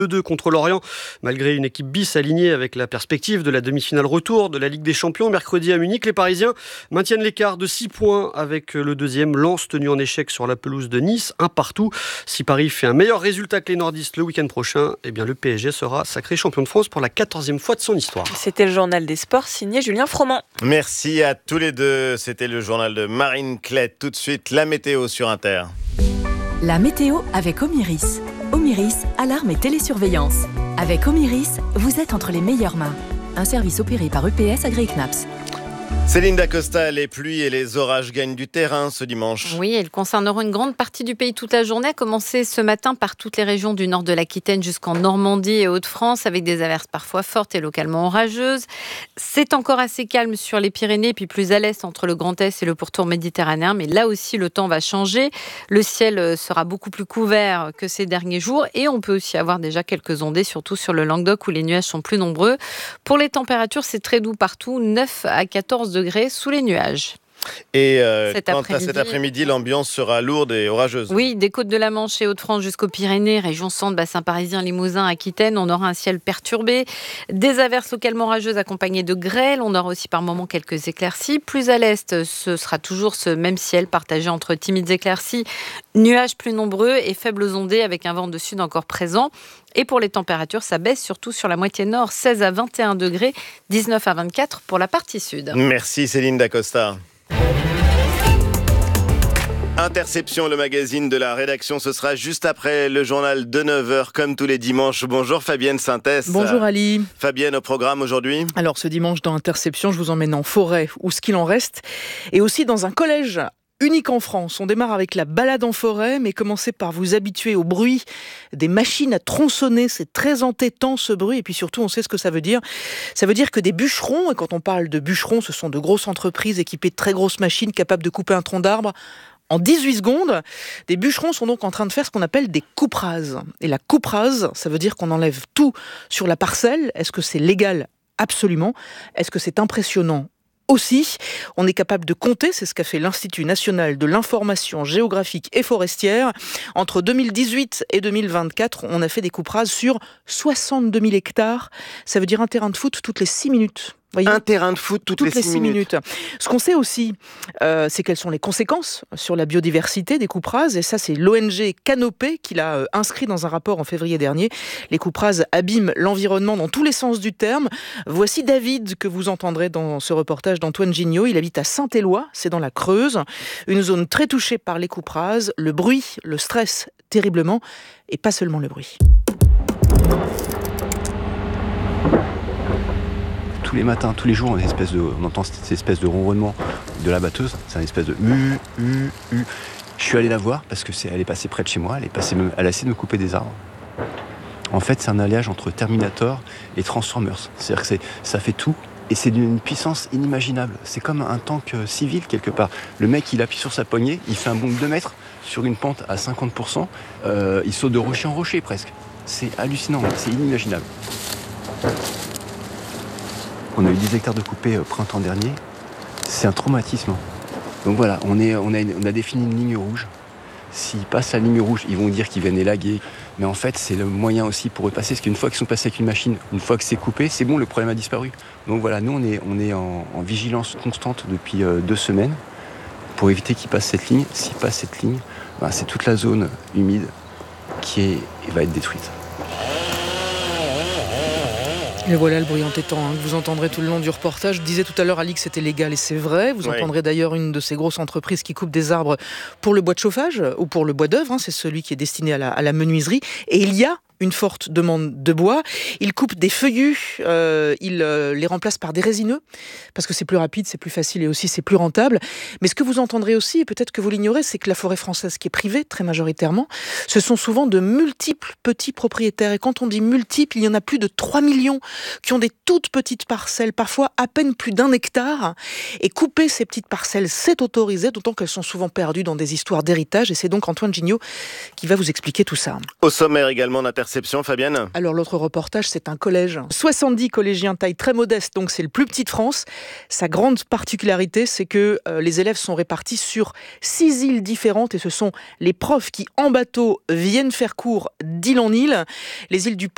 2-2 contre Lorient, malgré une équipe bis alignée avec la perspective de la demi-finale retour de la Ligue des Champions. Mercredi à Munich, les Parisiens maintiennent l'écart de 6 points avec le deuxième Lens tenu en échec sur la pelouse de Nice, 1-1. Si Paris fait un meilleur résultat que les nordistes le week-end prochain, le PSG sera sacré champion de France pour la 14e fois de son histoire. C'était le journal des sports signé Julien Froment. Merci à tous les deux. C'était le journal de Marine Clette. Tout de suite, la météo sur Inter. La météo avec Omiris. Omiris, alarme et télésurveillance. Avec Omiris, vous êtes entre les meilleures mains. Un service opéré par EPS AgriKnaps. Céline Dacosta, les pluies et les orages gagnent du terrain ce dimanche. Oui, elles concerneront une grande partie du pays toute la journée, à commencer ce matin par toutes les régions du nord de l'Aquitaine jusqu'en Normandie et Hauts-de-France, avec des averses parfois fortes et localement orageuses. C'est encore assez calme sur les Pyrénées, puis plus à l'est entre le Grand Est et le pourtour méditerranéen, mais là aussi le temps va changer. Le ciel sera beaucoup plus couvert que ces derniers jours et on peut aussi avoir déjà quelques ondées, surtout sur le Languedoc où les nuages sont plus nombreux. Pour les températures, c'est très doux partout, 9 à 14 degrés sous les nuages. Et quant à cet après-midi, l'ambiance sera lourde et orageuse. Oui, des côtes de la Manche et Hauts-de-France jusqu'aux Pyrénées, région centre, bassin parisien, Limousin, Aquitaine, on aura un ciel perturbé, des averses localement orageuses accompagnées de grêle, on aura aussi par moments quelques éclaircies. Plus à l'est, ce sera toujours ce même ciel partagé entre timides éclaircies, nuages plus nombreux et faibles ondées avec un vent de sud encore présent. Et pour les températures, ça baisse surtout sur la moitié nord, 16 à 21 degrés, 19 à 24 pour la partie sud. Merci Céline Dacosta. Interception, le magazine de la rédaction, ce sera juste après le journal de 9h, comme tous les dimanches. Bonjour Fabienne Sintès. Bonjour Ali. Fabienne, au programme aujourd'hui. Alors ce dimanche dans Interception, je vous emmène en forêt, ou ce qu'il en reste, et aussi dans un collège unique en France. On démarre avec la balade en forêt, mais commencez par vous habituer au bruit des machines à tronçonner. C'est très entêtant ce bruit, et puis surtout on sait ce que ça veut dire. Ça veut dire que des bûcherons, et quand on parle de bûcherons, ce sont de grosses entreprises équipées de très grosses machines capables de couper un tronc d'arbre en 18 secondes. Des bûcherons sont donc en train de faire ce qu'on appelle des coupes rases. Et la coupe rase, ça veut dire qu'on enlève tout sur la parcelle. Est-ce que c'est légal ? Absolument. Est-ce que c'est impressionnant ? Aussi, on est capable de compter, c'est ce qu'a fait l'Institut national de l'information géographique et forestière. Entre 2018 et 2024, on a fait des coupes rases sur 62 000 hectares. Ça veut dire un terrain de foot toutes les 6 minutes. Voyez, un terrain de foot toutes les 6 minutes. Ce qu'on sait aussi, c'est quelles sont les conséquences sur la biodiversité des coupes rases. Et ça, c'est l'ONG Canopée qui l'a inscrit dans un rapport en février dernier. Les coupes rases abîment l'environnement dans tous les sens du terme. Voici David que vous entendrez dans ce reportage d'Antoine Gignot. Il habite à Saint-Éloi, c'est dans la Creuse. Une zone très touchée par les coupes rases. Le bruit le stresse terriblement, et pas seulement le bruit. Tous les matins, tous les jours, on entend cette espèce de ronronnement de la batteuse. C'est une espèce de Je suis allé la voir parce que elle est passée près de chez moi. Elle a essayé de me couper des arbres. En fait, c'est un alliage entre Terminator et Transformers. C'est-à-dire que ça fait tout et c'est d'une puissance inimaginable. C'est comme un tank civil quelque part. Le mec, il appuie sur sa poignée, il fait un bond de 2 mètres sur une pente à 50%. Il saute de rocher en rocher presque. C'est hallucinant, c'est inimaginable. On a eu 10 hectares de coupés printemps dernier. C'est un traumatisme. Donc voilà, on a défini une ligne rouge. S'ils passent la ligne rouge, ils vont dire qu'ils viennent élaguer. Mais en fait, c'est le moyen aussi pour eux passer. Parce qu'une fois qu'ils sont passés avec une machine, une fois que c'est coupé, c'est bon, le problème a disparu. Donc voilà, nous, on est en vigilance constante depuis 2 semaines pour éviter qu'ils passent cette ligne. S'ils passent cette ligne, c'est toute la zone humide qui va être détruite. Et voilà le bruit entêtant que vous entendrez tout le long du reportage. Je disais tout à l'heure, Ali, que c'était légal et c'est vrai. Vous entendrez d'ailleurs une de ces grosses entreprises qui coupe des arbres pour le bois de chauffage ou pour le bois d'œuvre. C'est celui qui est destiné à la menuiserie. Et il y a une forte demande de bois. Ils coupent des feuillus, ils les remplacent par des résineux, parce que c'est plus rapide, c'est plus facile et aussi c'est plus rentable. Mais ce que vous entendrez aussi, et peut-être que vous l'ignorez, c'est que la forêt française, qui est privée très majoritairement, ce sont souvent de multiples petits propriétaires. Et quand on dit multiples, il y en a plus de 3 millions qui ont des toutes petites parcelles, parfois à peine plus d'1 hectare. Et couper ces petites parcelles, c'est autorisé, d'autant qu'elles sont souvent perdues dans des histoires d'héritage. Et c'est donc Antoine Gignot qui va vous expliquer tout ça. Au sommaire également d'interception, Fabienne. Alors l'autre reportage, c'est un collège. 70 collégiens, taille très modeste, donc c'est le plus petit de France. Sa grande particularité, c'est que les élèves sont répartis sur 6 îles différentes et ce sont les profs qui, en bateau, viennent faire cours d'île en île. Les îles du